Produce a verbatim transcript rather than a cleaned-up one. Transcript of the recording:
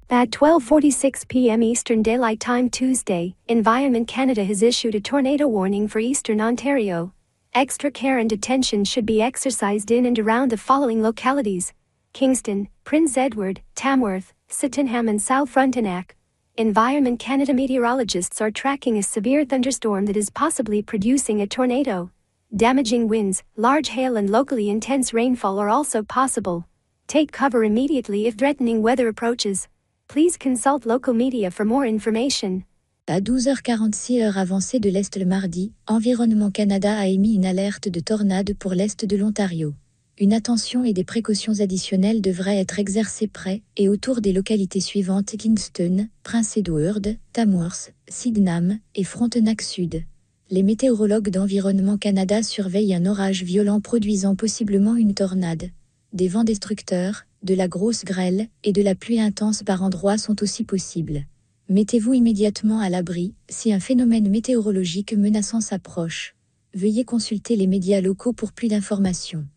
At twelve forty-six p m Eastern Daylight Time Tuesday, Environment Canada has issued a tornado warning for Eastern Ontario. Extra care and attention should be exercised in and around the following localities: Kingston, Prince Edward, Tamworth, Sydenham and South Frontenac. Environment Canada meteorologists are tracking a severe thunderstorm that is possibly producing a tornado. Damaging winds, large hail and locally intense rainfall are also possible. Take cover immediately if threatening weather approaches. Please consult local media for more information. À douze heures quarante-six heure avancée de l'Est le mardi, Environnement Canada a émis une alerte de tornade pour l'Est de l'Ontario. Une attention et des précautions additionnelles devraient être exercées près et autour des localités suivantes: Kingston, Prince Edward, Tamworth, Sydenham et Frontenac Sud. Les météorologues d'Environnement Canada surveillent un orage violent produisant possiblement une tornade. Des vents destructeurs, de la grosse grêle et de la pluie intense par endroits sont aussi possibles. Mettez-vous immédiatement à l'abri si un phénomène météorologique menaçant s'approche. Veuillez consulter les médias locaux pour plus d'informations.